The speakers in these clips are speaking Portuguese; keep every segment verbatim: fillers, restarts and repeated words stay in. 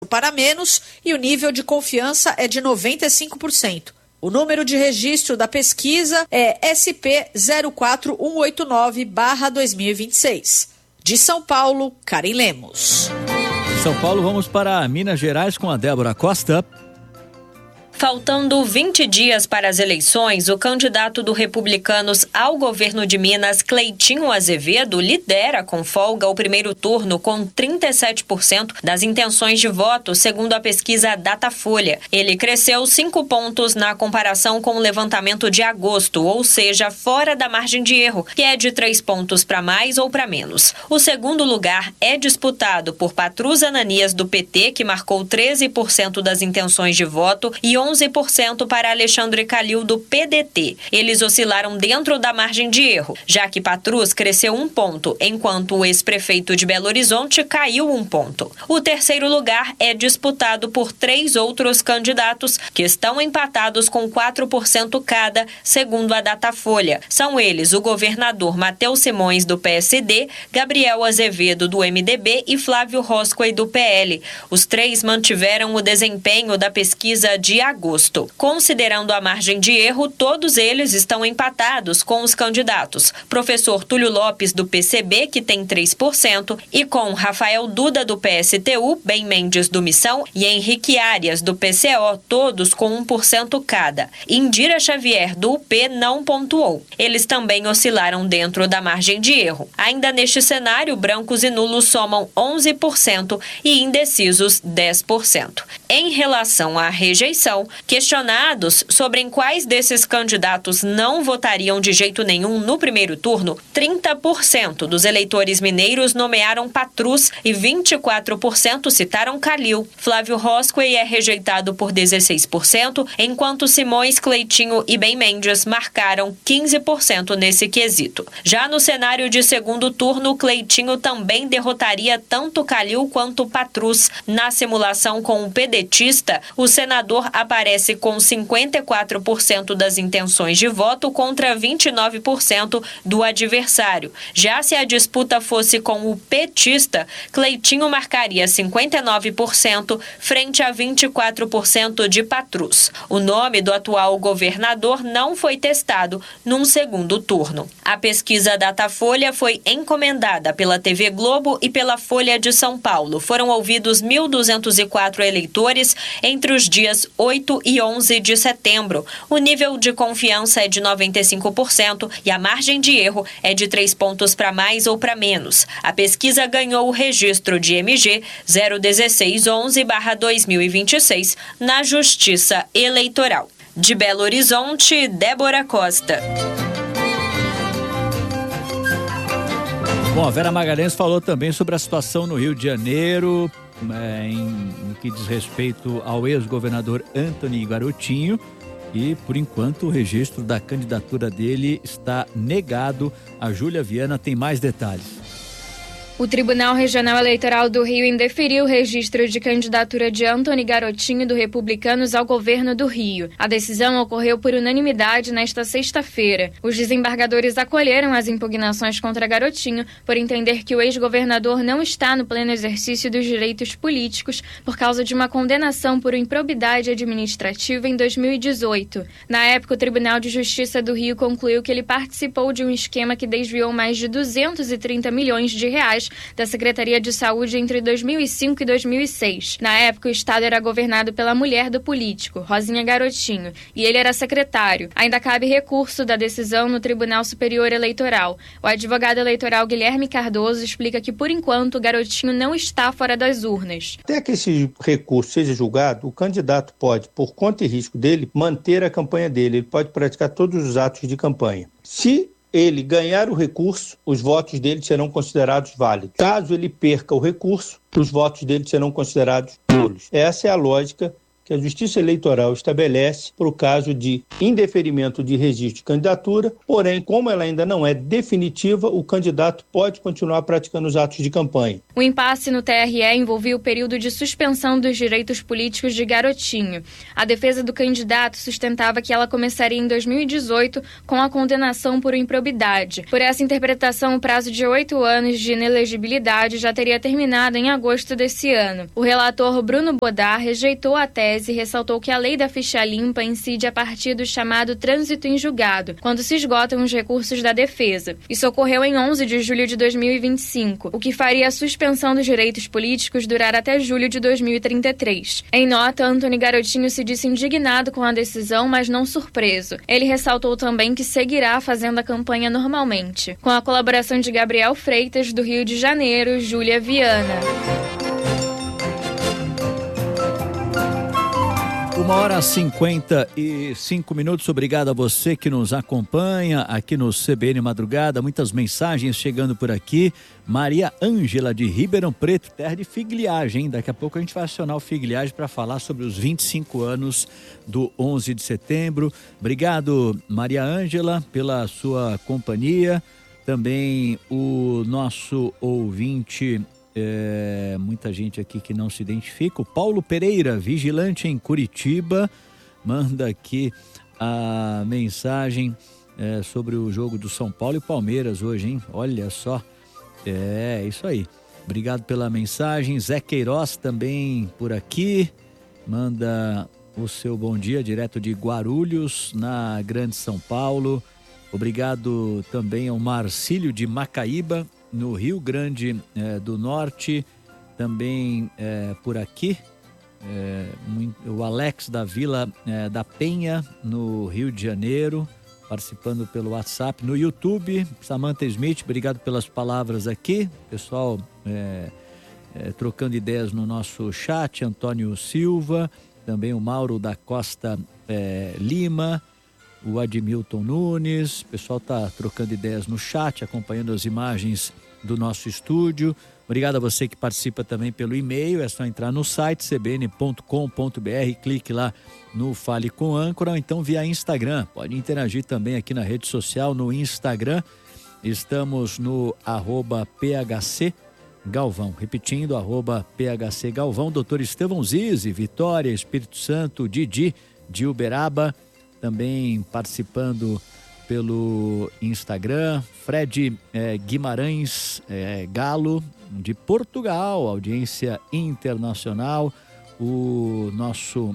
para menos e o nível de confiança é de noventa e cinco por cento. O número de registro da pesquisa é S P zero quatro um oito nove barra dois mil e vinte e seis. De São Paulo, Karen Lemos. De São Paulo, vamos para Minas Gerais com a Débora Costa. Faltando vinte dias para as eleições, o candidato do Republicanos ao governo de Minas, Cleitinho Azevedo, lidera com folga o primeiro turno com trinta e sete por cento das intenções de voto, segundo a pesquisa Datafolha. Ele cresceu cinco pontos na comparação com o levantamento de agosto, ou seja, fora da margem de erro, que é de três pontos para mais ou para menos. O segundo lugar é disputado por Patrus Ananias, do P T, que marcou treze por cento das intenções de voto, e onze por cento para Alexandre Calil, do P D T. Eles oscilaram dentro da margem de erro, já que Patrus cresceu um ponto, enquanto o ex-prefeito de Belo Horizonte caiu um ponto. O terceiro lugar é disputado por três outros candidatos que estão empatados com quatro por cento cada, segundo a Datafolha. São eles o governador Matheus Simões, do P S D, Gabriel Azevedo, do M D B e Flávio Roscoe, do P L. Os três mantiveram o desempenho da pesquisa de agosto. Considerando a margem de erro, todos eles estão empatados com os candidatos. Professor Túlio Lopes, do P C B, que tem três por cento, e com Rafael Duda, do P S T U, Ben Mendes, do Missão, e Henrique Arias, do P C O, todos com um por cento cada. Indira Xavier, do U P, não pontuou. Eles também oscilaram dentro da margem de erro. Ainda neste cenário, brancos e nulos somam onze por cento e indecisos dez por cento. Em relação à rejeição, questionados sobre em quais desses candidatos não votariam de jeito nenhum no primeiro turno, trinta por cento dos eleitores mineiros nomearam Patrus e vinte e quatro por cento citaram Calil. Flávio Roscoe é rejeitado por dezesseis por cento, enquanto Simões, Cleitinho e Ben Mendes marcaram quinze por cento nesse quesito. Já no cenário de segundo turno, Cleitinho também derrotaria tanto Calil quanto Patrus. Na simulação com o pedetista, o senador aparece aparece com cinquenta e quatro por cento das intenções de voto contra vinte e nove por cento do adversário. Já se a disputa fosse com o petista, Cleitinho marcaria cinquenta e nove por cento frente a vinte e quatro por cento de Patrus. O nome do atual governador não foi testado num segundo turno. A pesquisa Datafolha foi encomendada pela T V Globo e pela Folha de São Paulo. Foram ouvidos mil duzentos e quatro eleitores entre os dias oito e onze de setembro. O nível de confiança é de noventa e cinco por cento e a margem de erro é de três pontos para mais ou para menos. A pesquisa ganhou o registro de M G zero um seis um um barra dois mil e vinte e seis na Justiça Eleitoral. De Belo Horizonte, Débora Costa. Bom, a Vera Magalhães falou também sobre a situação no Rio de Janeiro, É, em, em que diz respeito ao ex-governador Antony Garotinho, e por enquanto o registro da candidatura dele está negado. A Júlia Viana tem mais detalhes. O Tribunal Regional Eleitoral do Rio indeferiu o registro de candidatura de Antony Garotinho do Republicanos ao governo do Rio. A decisão ocorreu por unanimidade nesta sexta-feira. Os desembargadores acolheram as impugnações contra Garotinho por entender que o ex-governador não está no pleno exercício dos direitos políticos por causa de uma condenação por improbidade administrativa em dois mil e dezoito. Na época, o Tribunal de Justiça do Rio concluiu que ele participou de um esquema que desviou mais de duzentos e trinta milhões de reais da Secretaria de Saúde entre dois mil e cinco e dois mil e seis. Na época, o estado era governado pela mulher do político, Rosinha Garotinho, e ele era secretário. Ainda cabe recurso da decisão no Tribunal Superior Eleitoral. O advogado eleitoral Guilherme Cardoso explica que, por enquanto, o Garotinho não está fora das urnas. Até que esse recurso seja julgado, o candidato pode, por conta e risco dele, manter a campanha dele. Ele pode praticar todos os atos de campanha. Se ele ganhar o recurso, os votos dele serão considerados válidos. Caso ele perca o recurso, os votos dele serão considerados nulos. Essa é a lógica que a Justiça Eleitoral estabelece para o caso de indeferimento de registro de candidatura, porém, como ela ainda não é definitiva, o candidato pode continuar praticando os atos de campanha. O impasse no T R E envolvia o período de suspensão dos direitos políticos de Garotinho. A defesa do candidato sustentava que ela começaria em dois mil e dezoito com a condenação por improbidade. Por essa interpretação, o prazo de oito anos de inelegibilidade já teria terminado em agosto desse ano. O relator Bruno Bodar rejeitou a tese e ressaltou que a lei da ficha limpa incide a partir do chamado trânsito em julgado, quando se esgotam os recursos da defesa. Isso ocorreu em onze de julho de dois mil e vinte e cinco, o que faria a suspensão dos direitos políticos durar até julho de dois mil e trinta e três. Em nota, Antony Garotinho se disse indignado com a decisão, mas não surpreso. Ele ressaltou também que seguirá fazendo a campanha normalmente. Com a colaboração de Gabriel Freitas, do Rio de Janeiro, Júlia Viana. Uma hora e cinquenta e cinco minutos. Obrigado a você que nos acompanha aqui no C B N Madrugada. Muitas mensagens chegando por aqui. Maria Ângela de Ribeirão Preto, terra de Figliage, hein? Daqui a pouco a gente vai acionar o Figliage para falar sobre os vinte e cinco anos do onze de setembro. Obrigado, Maria Ângela, pela sua companhia. Também o nosso ouvinte... É, muita gente aqui que não se identifica. O Paulo Pereira, vigilante em Curitiba, manda aqui a mensagem é, sobre o jogo do São Paulo e Palmeiras hoje, hein? Olha só, é isso aí. Obrigado pela mensagem. Zé Queiroz também por aqui, manda o seu bom dia direto de Guarulhos, na Grande São Paulo. Obrigado também ao Marcílio de Macaíba, no Rio Grande eh, do Norte, também eh, por aqui, eh, muito, o Alex da Vila eh, da Penha, no Rio de Janeiro, participando pelo WhatsApp, no YouTube. Samantha Smith, obrigado pelas palavras aqui, pessoal eh, eh, trocando ideias no nosso chat. Antônio Silva, também o Mauro da Costa eh, Lima, o Admilton Nunes, o pessoal está trocando ideias no chat, acompanhando as imagens do nosso estúdio. Obrigado a você que participa também pelo e-mail, é só entrar no site c b n ponto com ponto b r, clique lá no Fale com Âncora, ou então via Instagram. Pode interagir também aqui na rede social, no Instagram. Estamos no arroba P H C Galvão, repetindo, arroba P H C Galvão. Doutor Estevão Zizi, Vitória, Espírito Santo, Didi de Uberaba, também participando pelo Instagram. Fred eh, Guimarães eh, Galo, de Portugal, audiência internacional. O nosso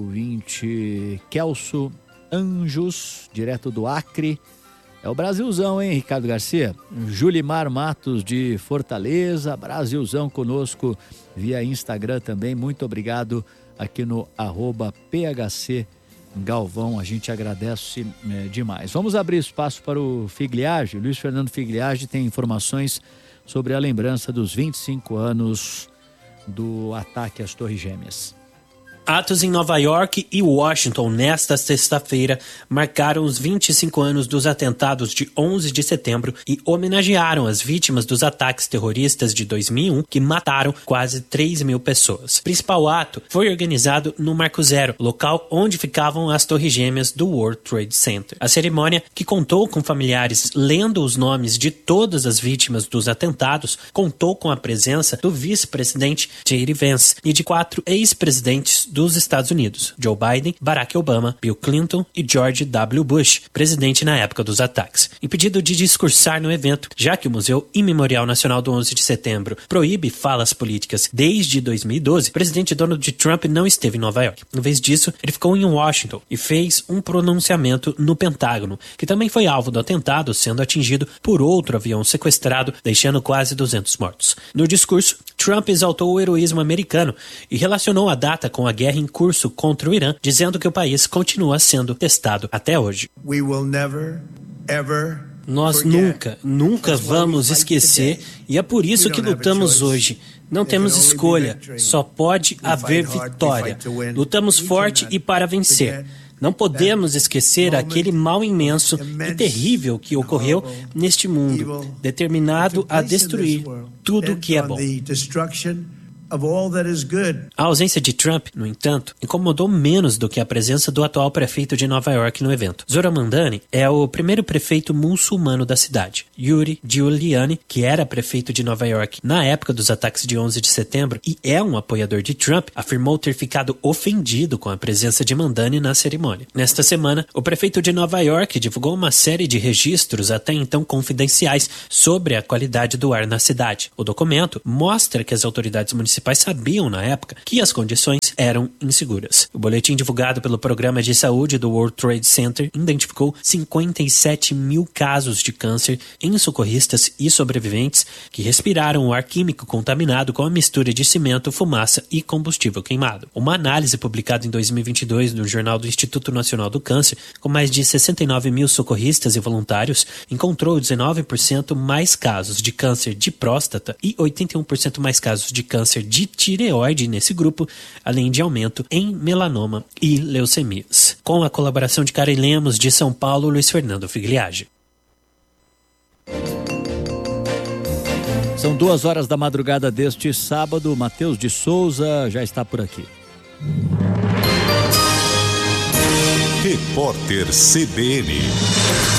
ouvinte Kelso Anjos, direto do Acre. É o Brasilzão, hein, Ricardo Garcia? Julimar Matos, de Fortaleza. Brasilzão conosco via Instagram também. Muito obrigado aqui no arroba P H C Galvão, a gente agradece é, demais. Vamos abrir espaço para o Figliage. Luiz Fernando Figliage tem informações sobre a lembrança dos vinte e cinco anos do ataque às Torres Gêmeas. Atos em Nova York e Washington nesta sexta-feira marcaram os vinte e cinco anos dos atentados de onze de setembro e homenagearam as vítimas dos ataques terroristas de dois mil e um que mataram quase três mil pessoas. O principal ato foi organizado no Marco Zero, local onde ficavam as Torres Gêmeas do World Trade Center. A cerimônia, que contou com familiares lendo os nomes de todas as vítimas dos atentados, contou com a presença do vice-presidente J D Vance e de quatro ex-presidentes dos Estados Unidos: Joe Biden, Barack Obama, Bill Clinton e George W. Bush, presidente na época dos ataques. Impedido de discursar no evento, já que o Museu Imemorial Nacional do onze de setembro proíbe falas políticas desde dois mil e doze, o presidente Donald Trump não esteve em Nova York. Em vez disso, ele ficou em Washington e fez um pronunciamento no Pentágono, que também foi alvo do atentado, sendo atingido por outro avião sequestrado, deixando quase duzentos mortos. No discurso, Trump exaltou o heroísmo americano e relacionou a data com a guerra em curso contra o Irã, dizendo que o país continua sendo testado até hoje. We will never, ever Nós nunca, nunca vamos esquecer, e é por isso que lutamos hoje. Não temos escolha, só pode haver vitória. Lutamos forte e para vencer. Não podemos esquecer aquele mal imenso e terrível que ocorreu neste mundo, determinado a destruir tudo que é bom. of all that is good. A ausência de Trump, no entanto, incomodou menos do que a presença do atual prefeito de Nova York no evento. Zohran Mamdani é o primeiro prefeito muçulmano da cidade. Rudy Giuliani, que era prefeito de Nova York na época dos ataques de onze de setembro e é um apoiador de Trump, afirmou ter ficado ofendido com a presença de Mamdani na cerimônia. Nesta semana, o prefeito de Nova York divulgou uma série de registros até então confidenciais sobre a qualidade do ar na cidade. O documento mostra que as autoridades municipais sabiam na época que as condições eram inseguras. O boletim divulgado pelo Programa de Saúde do World Trade Center identificou cinquenta e sete mil casos de câncer em socorristas e sobreviventes que respiraram o ar químico contaminado com a mistura de cimento, fumaça e combustível queimado. Uma análise publicada em dois mil e vinte e dois no Jornal do Instituto Nacional do Câncer, com mais de sessenta e nove mil socorristas e voluntários, encontrou dezenove por cento mais casos de câncer de próstata e oitenta e um por cento mais casos de câncer de tireoide nesse grupo, além de aumento em melanoma e leucemias. Com a colaboração de Karen Lemos, de São Paulo, Luiz Fernando Figliage. São duas horas da madrugada deste sábado. Matheus de Souza já está por aqui. Repórter C B N.